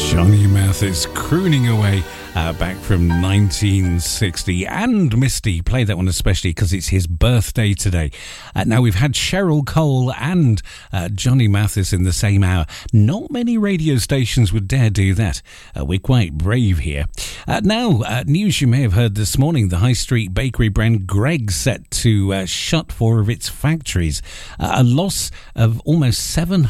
Johnny Mathis crooning away back from 1960. And Misty played that one especially because it's his birthday today. Now we've had Cheryl Cole and Johnny Mathis in the same hour. Not many radio stations would dare do that. We're quite brave here. Now, news you may have heard this morning. The high street bakery brand Greggs set to shut 4 of its factories. A loss of almost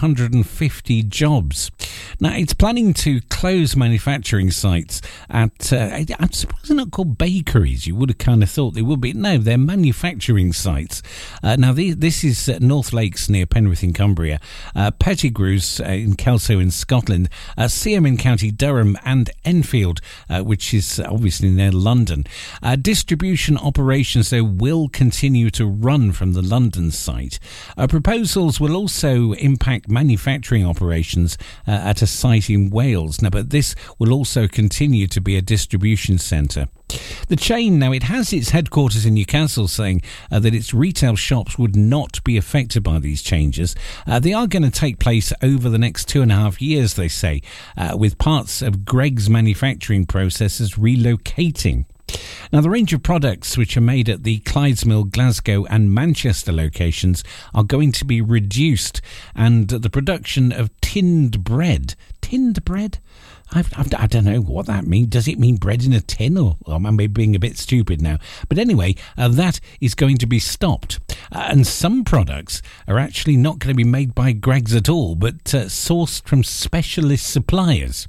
750 jobs. Now, it's planning to close manufacturing sites at, I'm surprised they're not called bakeries. You would have kind of thought they would be. No, they're manufacturing sites. This is North Lakes near Penrith in Cumbria, Pettigrew's in Kelso in Scotland, Seaham in County Durham, and Enfield, which is obviously near London. Distribution operations, though, will continue to run from the London site. Proposals will also impact manufacturing operations at a site in Wales. Now, but this will also continue to be a distribution centre. The chain, now, it has its headquarters in Newcastle, saying that its retail shops would not be affected by these changes. They are going to take place over the next 2.5 years, they say, with parts of Greggs manufacturing processes relocating. Now, the range of products which are made at the Clydesmill, Glasgow and Manchester locations are going to be reduced, and the production of tinned bread. Tinned bread? I don't know what that means. Does it mean bread in a tin, or am I being a bit stupid now? But anyway, that is going to be stopped. And some products are actually not going to be made by Greggs at all, but sourced from specialist suppliers.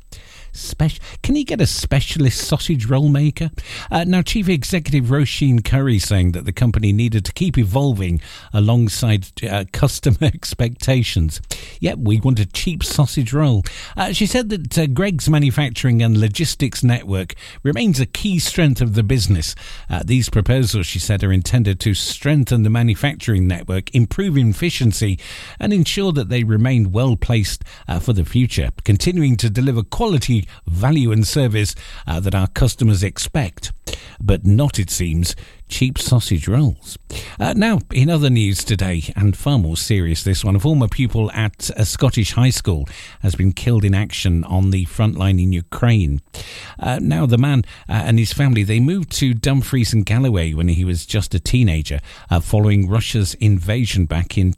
Can you get a specialist sausage roll maker? Now, Chief Executive Roisin Curry saying that the company needed to keep evolving alongside customer expectations. Yep, we want a cheap sausage roll. She said that Greggs manufacturing and logistics network remains a key strength of the business. These proposals, she said, are intended to strengthen the manufacturing network, improve efficiency and ensure that they remain well placed for the future, continuing to deliver quality, value and service that our customers expect, but not, it seems, cheap sausage rolls. Now, in other news today, and far more serious this one, a former pupil at a Scottish high school has been killed in action on the front line in Ukraine. Now, the man and his family, they moved to Dumfries and Galloway when he was just a teenager, following Russia's invasion back in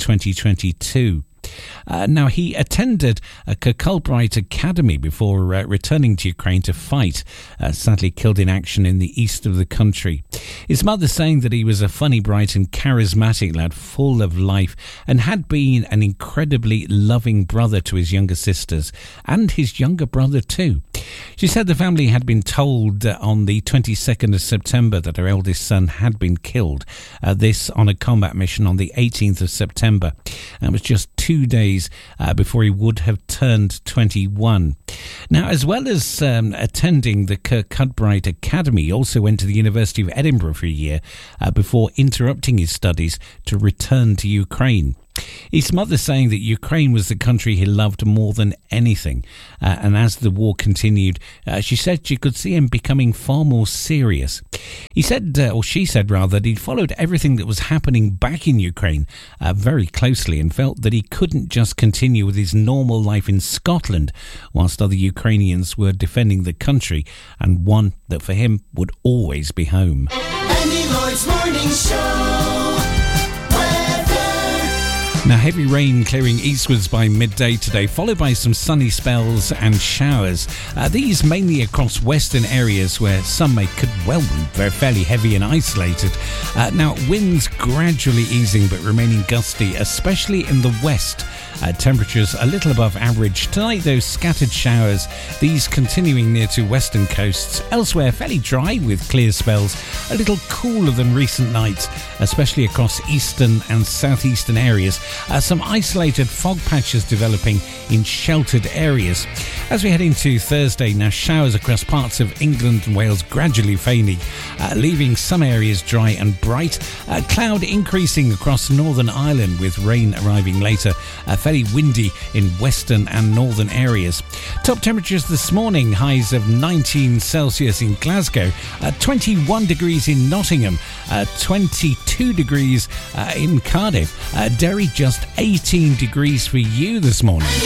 2022. Now, he attended a Kirkcudbright Academy before returning to Ukraine to fight, sadly killed in action in the east of the country. His mother saying that he was a funny, bright and charismatic lad full of life and had been an incredibly loving brother to his younger sisters and his younger brother too. She said the family had been told on the 22nd of September that her eldest son had been killed, this on a combat mission on the 18th of September. It was just 2 days before he would have turned 21. Now, as well as attending the Kirkcudbright Academy, he also went to the University of Edinburgh for a year before interrupting his studies to return to Ukraine. His mother saying that Ukraine was the country he loved more than anything. And as the war continued, she said she could see him becoming far more serious. He said, or she said rather, that he'd followed everything that was happening back in Ukraine very closely and felt that he couldn't just continue with his normal life in Scotland whilst other Ukrainians were defending the country, and one that for him would always be home. Andy Lloyd's Morning Show. Now, heavy rain clearing eastwards by midday today, followed by some sunny spells and showers. These mainly across western areas where some could well be fairly heavy and isolated. Now, winds gradually easing but remaining gusty, especially in the west. Temperatures a little above average. Tonight, those scattered showers, these continuing near to western coasts. Elsewhere, fairly dry with clear spells. A little cooler than recent nights, especially across eastern and southeastern areas. Some isolated fog patches developing in sheltered areas. As we head into Thursday, now showers across parts of England and Wales gradually fading, leaving some areas dry and bright. Cloud increasing across Northern Ireland with rain arriving later. Fairly windy in western and northern areas. Top temperatures this morning, highs of 19 Celsius in Glasgow, 21 degrees in Nottingham, 22 degrees in Cardiff, Derry just 18 degrees for you this morning.